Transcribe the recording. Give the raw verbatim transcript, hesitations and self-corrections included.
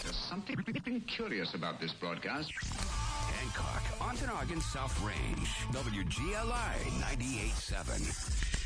There's something curious about this broadcast. Hancock, Ontonagon, South Range, W G L I ninety-eight point seven.